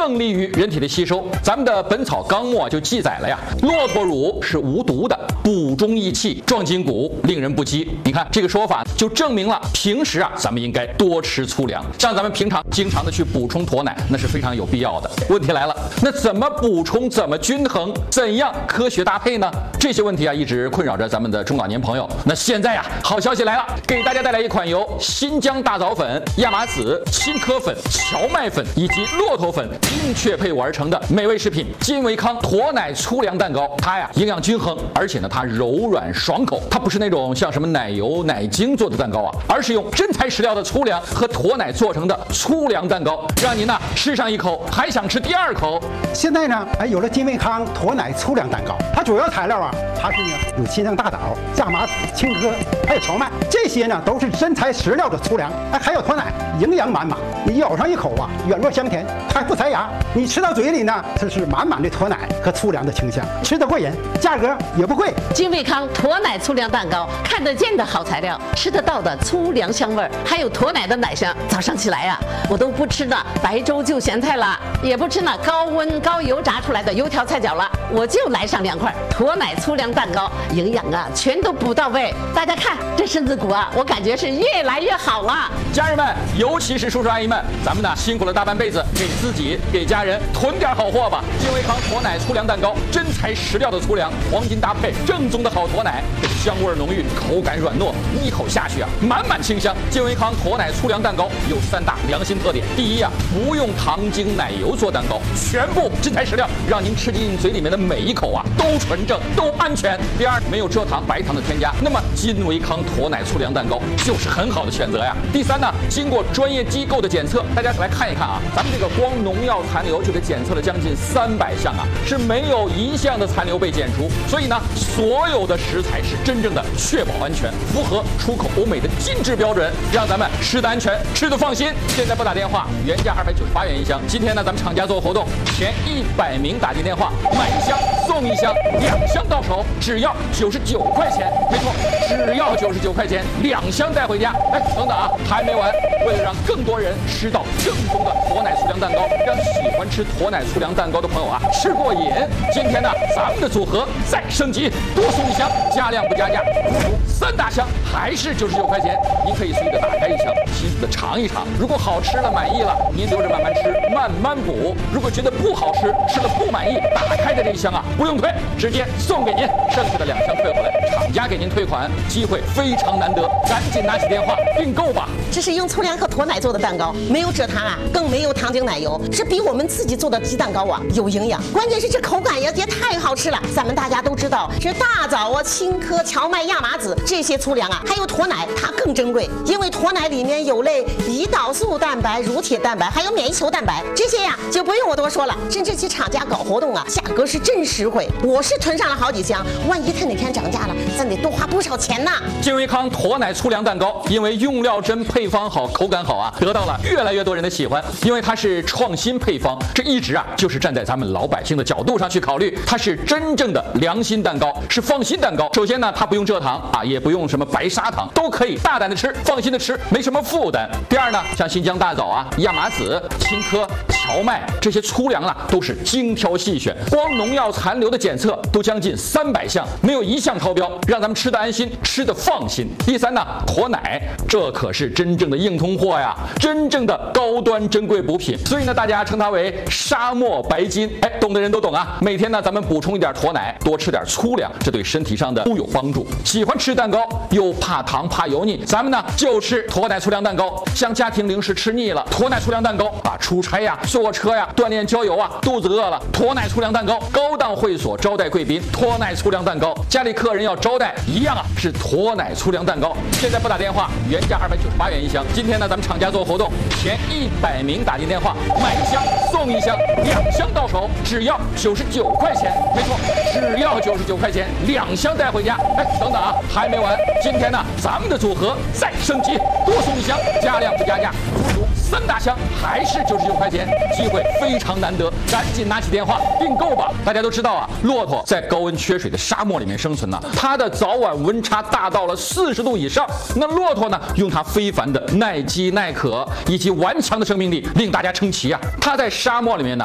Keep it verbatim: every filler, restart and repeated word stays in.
更利于人体的吸收。咱们的《本草纲目》就记载了呀，骆驼乳是无毒的，补中益气，壮筋骨，令人不饥。你看这个说法就证明了，平时啊咱们应该多吃粗粮，像咱们平常经常的去补充驼奶，那是非常有必要的。问题来了，那怎么补充？怎么均衡？怎样科学搭配呢？这些问题啊一直困扰着咱们的中老年朋友。那现在呀，好消息来了，给大家带来一款由新疆大枣粉、亚麻籽、青稞粉、荞麦粉以及骆驼粉精确配伍而成的美味食品——金维康驼奶粗粮蛋糕。它呀营养均衡，而且呢它柔软爽口。它不是那种像什么奶油、奶精做的蛋糕啊，而是用真材实料的粗粮和驼奶做成的粗粮蛋糕，让您呢吃上一口还想吃第二口。 现在呢，哎，有了金维康驼奶粗粮蛋糕，它主要材料啊，它是呢有新疆大枣、亚麻籽、青稞，还有荞麦，这些呢都是真材实料的粗粮。哎，还有驼奶，营养满满，你咬上一口啊，软糯香甜，还不塞牙。你吃到嘴里呢，这是满满的驼奶和粗粮的清香，吃得过瘾，价格也不贵。 金维康驼奶粗粮蛋糕，看得见的好材料，吃得到的粗粮香味儿，还有驼奶的奶香。早上起来呀、啊，我都不吃那白粥就咸菜了，也不吃那高温高油炸出来的油条菜饺了，我就来上两块驼奶粗粮蛋糕，营养啊全都补到位。大家看这身子骨啊，我感觉是越来越好了。 家人们，尤其是叔叔阿姨们，咱们呢辛苦了大半辈子，给自己给家人囤点好货吧。金维康驼奶粗粮蛋糕，真材实料的粗粮，黄金搭配，正宗的好驼奶，这香味浓郁，口感软糯，一口下去啊满满清香。金维康驼奶粗粮蛋糕有三大良心特点：第一啊，不用糖精奶油做蛋糕，全部真材实料，让您吃进嘴里面的每一口啊都纯正都安全。第二，没有蔗糖白糖的添加，那么金维康驼奶粗粮蛋糕就是很好的选择呀。第三呢，经过专业机构的检测，大家来看一看啊，咱们这个光农药残留就给检测了将近三百项啊，是没有一项的残留被检出，所以呢，所有的食材是真正的确保安全，符合出口欧美的精致标准，让咱们吃得安全，吃得放心。现在拨打电话，原价二百九十八元一箱，今天呢，咱们厂家做活动，前一百名打进电话买一箱送一箱，两箱到手只要九十九块钱，没错，只要九十九块钱，两箱带回家。哎，等等啊，还没完，为了让更多人吃到正宗的驼奶粗粮蛋糕，让喜欢吃驼奶粗粮蛋糕的朋友啊吃过瘾，今天呢，咱们的组合再升级，多送一箱，加量不加价，三大箱还是九十九块钱，您可以随意的打开一箱，细细的尝一尝，如果好吃了满意了，您留着慢慢吃，慢慢补；如果觉得不好吃，吃了不满意，打开的这一箱啊不用退，直接送给您，剩下的两箱退回来，厂家给您退款，机会非常难得，赶紧拿起电话订购吧。 这是用粗粮和驼奶做的蛋糕，没有蔗糖啊，更没有糖精奶油，是比我们自己做的鸡蛋糕啊有营养，关键是这口感也也太好吃了。咱们大家都知道，这大枣啊、青稞、荞麦、亚麻籽这些粗粮啊，还有驼奶，它更珍贵，因为驼奶里面有类胰岛素蛋白、乳铁蛋白，还有免疫球蛋白，这些呀就不用我多说了。甚至其厂家搞活动啊，价格是真实惠，我是囤上了好几箱，万一它哪天涨价了，咱得多花不少钱呢。 金维康驼奶粗粮蛋糕，因为用料真、配方好、口感好啊，得到了越来越多人的喜欢。因为它是创新配方，这一直啊就是站在咱们老百姓的角度上去考虑，它是真正的良心蛋糕，是放心蛋糕。首先呢，它不用蔗糖啊，也不用什么白砂糖，都可以大胆的吃，放心的吃，没什么负担。第二呢，像新疆大枣啊、亚麻籽、青稞、荞麦这些粗粮啊，都是精挑细选，光农药残留的检测都将近三百项，没有一项超标，让咱们吃得安心，吃得放心。第三呢，驼奶，这可是真正的硬通货呀，真正的高端珍贵补品，所以呢，大家称它为沙漠白金。哎，懂的人都懂啊。每天呢，咱们补充一点驼奶，多吃点粗粮，这对身体上的都有帮助。喜欢吃蛋糕又怕糖怕油腻，咱们呢就吃驼奶粗粮蛋糕。像家庭零食吃腻了，驼奶粗粮蛋糕啊，出差呀、坐车呀、锻炼郊游啊，肚子饿了，驼奶粗粮蛋糕。高档会所招待贵宾，驼奶粗粮蛋糕。家里客人要招待，一样啊，是驼奶粗粮蛋糕。现在拨打电话，原价二百九十八元一箱，今天呢，咱们厂家做活动，前一百名打进电话买一箱送一箱，两箱到手只要九十九块钱，没错，只要九十九块钱，两箱带回家。哎，等等啊，还没完，今天呢，咱们的组合再升级，多送一箱，加量不加价，足足三大箱还是九十九块钱，机会非常难得，赶紧拿起电话订购吧。大家都知道啊，骆驼在高温缺水的沙漠里面生存呢，它的早晚温差大到了四十度以上。那骆驼呢，用它非凡的耐饥耐渴以及顽强的生命力，令大家称奇啊。它在沙漠里面呢，